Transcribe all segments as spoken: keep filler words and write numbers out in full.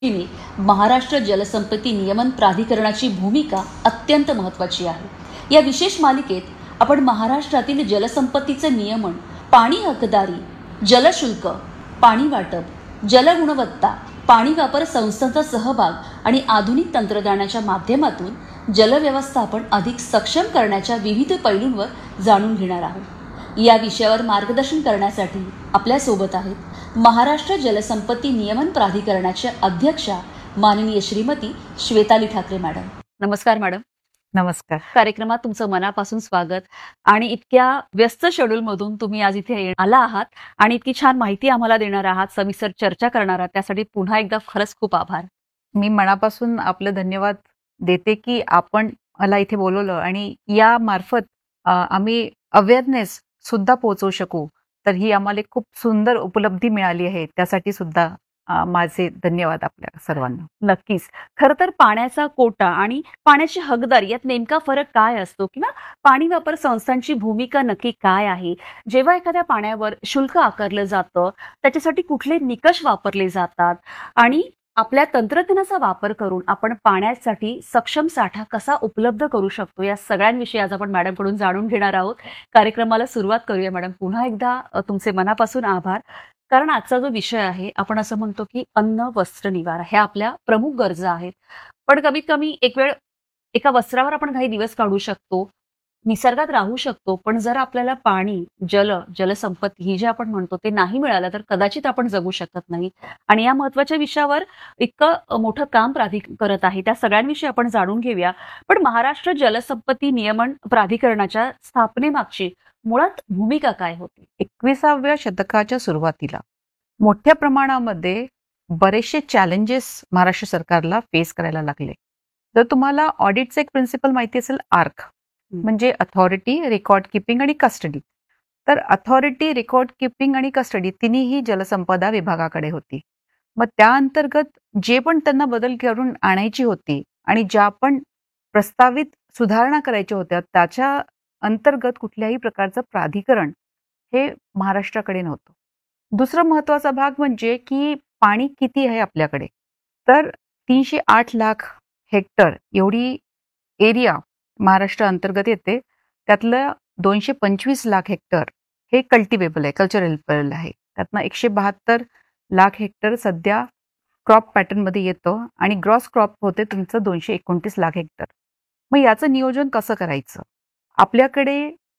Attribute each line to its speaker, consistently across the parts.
Speaker 1: दृष्टीने महाराष्ट्र जलसंपत्ती नियमन प्राधिकरणाची भूमिका अत्यंत महत्त्वाची आहे. या विशेष मालिकेत आपण महाराष्ट्रातील जलसंपत्तीचे नियमन, पाणी हकदारी, जलशुल्क, पाणी वाटप, जलगुणवत्ता, पाणी वापर संस्थांचा सहभाग आणि आधुनिक तंत्रज्ञानाच्या माध्यमातून जलव्यवस्थापन अधिक सक्षम करण्याच्या विविध पैलूंवर जाणून घेणार आहोत. या विषयावर मार्गदर्शन करण्यासाठी आपल्यासोबत आहेत महाराष्ट्र जलसंपत्ती नियमन प्राधिकरणाच्या अध्यक्षा माननीय श्रीमती श्वेताली ठाकरे मॅडम. नमस्कार मॅडम.
Speaker 2: नमस्कार.
Speaker 1: कार्यक्रमात तुमचं मनापासून स्वागत. आणि इतक्या व्यस्त शेड्यूलमधून तुम्ही आज इथे आला आहात आणि इतकी छान माहिती आम्हाला देणार आहात, सविस्तर चर्चा करणार आहात, त्यासाठी पुन्हा एकदा खरंच खूप आभार.
Speaker 2: मी मनापासून आपलं धन्यवाद देते की आपण मला इथे बोलवलं आणि या मार्फत आम्ही अवेअरनेस सुद्धा पोहोचवू शकू, तर ही आम्हाला खूप सुंदर उपलब्धी मिळाली आहे. त्यासाठी सुद्धा माझे धन्यवाद आपल्या सर्वांना.
Speaker 1: नक्कीच. खरं तर पाण्याचा कोटा आणि पाण्याची हकदारी यात नेमका फरक काय असतो, किंवा पाणी वापर संस्थांची भूमिका नक्की काय आहे? जेव्हा एखाद्या पाण्यावर शुल्क आकारलं जातं, त्याच्यासाठी कुठले निकष वापरले जातात आणि आपल्या तंत्रज्ञानाचा वापर करून आपण पाण्यासाठी सक्षम साठा कसा उपलब्ध करू शकतो, या सगळ्यांविषयी आज आपण मॅडमकडून जाणून घेणार आहोत. कार्यक्रमाला सुरुवात करूया. मॅडम, पुन्हा एकदा तुमचे मनापासून आभार. कारण आजचा जो विषय आहे, आपण असं म्हणतो की अन्न, वस्त्र, निवारा ह्या आपल्या प्रमुख गरजा आहेत. पण कमीत कमी एक वेळ एका वस्त्रावर आपण काही दिवस काढू शकतो, निसर्गात राहू शकतो, पण जर आपल्याला पाणी, जल, जलसंपत्ती ही जे आपण म्हणतो ते नाही मिळालं तर कदाचित आपण जगू शकत नाही. आणि या महत्वाच्या विषयावर इतकं मोठं काम प्राधिकरण करत आहे, त्या सगळ्यांविषयी आपण जाणून घेऊया. पण महाराष्ट्र जलसंपत्ती नियमन प्राधिकरणाच्या स्थापनेमागची मुळात भूमिका काय होती?
Speaker 2: एकविसाव्या शतकाच्या सुरुवातीला मोठ्या प्रमाणामध्ये बरेचसे चॅलेंजेस महाराष्ट्र सरकारला फेस करायला लागले. जर तुम्हाला ऑडिटचं एक प्रिन्सिपल माहिती असेल, आर्क म्हणजे अथॉरिटी, रेकॉर्ड किपिंग आणि कस्टडी. तर अथॉरिटी, रेकॉर्ड किपिंग आणि कस्टडी तिन्ही जलसंपदा विभागाकडे होती. मग त्या अंतर्गत जे पण त्यांना बदल करून आणायची होती आणि ज्या पण प्रस्तावित सुधारणा करायच्या होत्या, त्याच्या अंतर्गत कुठल्याही प्रकारचं प्राधिकरण हे महाराष्ट्राकडे नव्हतं. दुसरा महत्वाचा भाग म्हणजे की पाणी किती आहे आपल्याकडे. तर तीनशे आठ लाख हेक्टर एवढी एरिया महाराष्ट्र अंतर्गत येते. त्यातलं दोनशे पंचवीस लाख हेक्टर हे कल्टिवेबल आहे, कल्चरल आहे. त्यातनं एकशे बहात्तर लाख हेक्टर सध्या क्रॉप पॅटर्नमध्ये येतं आणि ग्रॉस क्रॉप होते तुमचं दोनशे एकोणतीस लाख हेक्टर. मग याचं नियोजन कसं करायचं? आपल्याकडे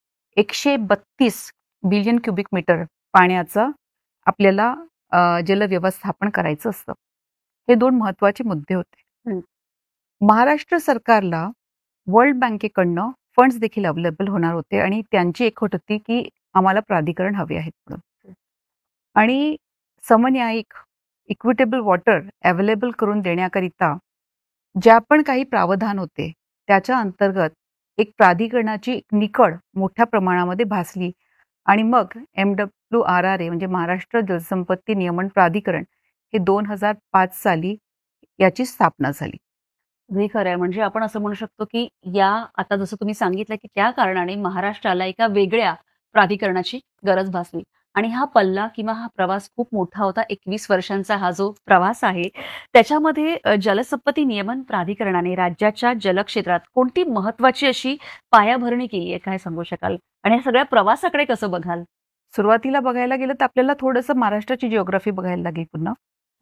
Speaker 2: एकशे बत्तीस बिलियन क्युबिक मीटर पाण्याचं आपल्याला जलव्यवस्थापन करायचं असतं. हे दोन महत्वाचे मुद्दे होते. महाराष्ट्र सरकारला वर्ल्ड बँकेकडनं फंड्स देखील अवेलेबल होणार होते आणि त्यांची एक अट होती की आम्हाला प्राधिकरण हवे आहेत म्हणून. आणि समन्यायिक इक्विटेबल वॉटर अवेलेबल करून देण्याकरिता ज्या पण काही प्रावधान होते त्याच्या अंतर्गत एक प्राधिकरणाची निकड मोठ्या प्रमाणामध्ये भासली आणि मग M W R R A म्हणजे महाराष्ट्र जलसंपत्ती नियमन प्राधिकरण हे दोन हजार पाच साली याची स्थापना झाली.
Speaker 1: हे खरं आहे. म्हणजे आपण असं म्हणू शकतो की या आता जसं तुम्ही सांगितलं की त्या कारणाने महाराष्ट्राला एका वेगळ्या प्राधिकरणाची गरज भासली. आणि हा पल्ला किंवा हा प्रवास खूप मोठा होता. एकवीस वर्षांचा हा जो प्रवास आहे, त्याच्यामध्ये जलसंपत्ती नियमन प्राधिकरणाने राज्याच्या जलक्षेत्रात कोणती महत्वाची अशी पायाभरणी केली आहे, काय सांगू शकाल? आणि या सगळ्या प्रवासाकडे कसं बघाल?
Speaker 2: सुरुवातीला बघायला गेलं तर आपल्याला थोडंसं महाराष्ट्राची जिओग्राफी बघायला लागेल पुन्हा.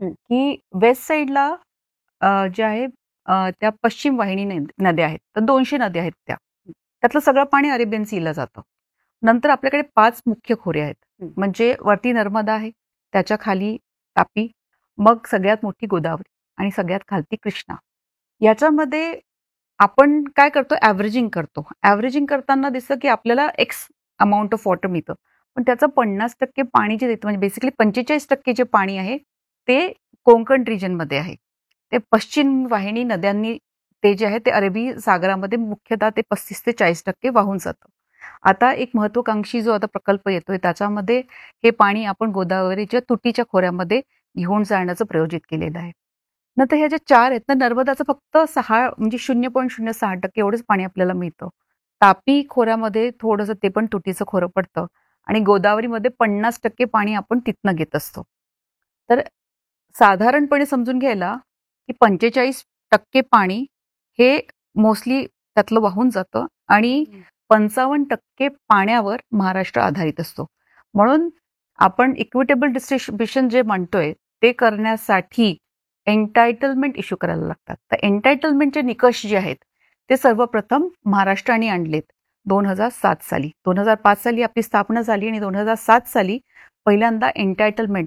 Speaker 2: की वेस्ट साईडला जे आहे त्या पश्चिम वाहिनी नद्या आहेत, तर दोनशे नद्या आहेत. त्या त्यातलं सगळं पाणी अरेबियन सीला जातं. नंतर आपल्याकडे पाच मुख्य खोरे आहेत. म्हणजे वरती नर्मदा आहे, त्याच्या खाली तापी, मग सगळ्यात मोठी गोदावरी आणि सगळ्यात खालती कृष्णा. याच्यामध्ये आपण काय करतो, ॲव्हरेजिंग करतो. ॲव्हरेजिंग करताना दिसतं की आपल्याला एक्स अमाऊंट ऑफ वॉटर मिळतं, पण त्याचं पन्नास टक्के पाणी जे देतं, म्हणजे बेसिकली पंचेचाळीस टक्के जे पाणी आहे ते कोकण रिजनमध्ये आहे. ते पश्चिम वाहिनी नद्यांनी ते जे आहे ते अरबी सागरामध्ये मुख्यतः ते पस्तीस ते चाळीस टक्के वाहून जातं. आता एक महत्वाकांक्षी जो आता प्रकल्प येतोय त्याच्यामध्ये हे पाणी आपण गोदावरीच्या तुटीच्या खोऱ्यामध्ये घेऊन जाण्याचं प्रयोजित केलेलं आहे. नंतर ह्या ज्या चार आहेत ना, नर्मदाचं फक्त सहा म्हणजे शून्य पॉईंट शून्य सहा टक्के एवढंच पाणी आपल्याला मिळतं. तापी खोऱ्यामध्ये थोडंसं ते पण तुटीचं खोरं पडतं आणि गोदावरीमध्ये पन्नास टक्के पाणी आपण तिथनं घेत असतो. तर साधारणपणे समजून घ्यायला की पंचेचाळीस टक्के पाणी हे मोस्टली त्यातलं वाहून जातं आणि पंचावन्न टक्के पाण्यावर महाराष्ट्र आधारित असतो. म्हणून आपण इक्विटेबल डिस्ट्रीब्युशन जे म्हणतोय ते करण्यासाठी एन्टायटलमेंट इश्यू करायला लागतात. तर एन्टायटलमेंटचे निकष जे आहेत ते सर्वप्रथम महाराष्ट्राने आणलेत दोन हजार सात साली. दोन हजार पाच साली आपली स्थापना झाली आणि दोन हजार सात साली पहिल्यांदा एन्टायटलमेंट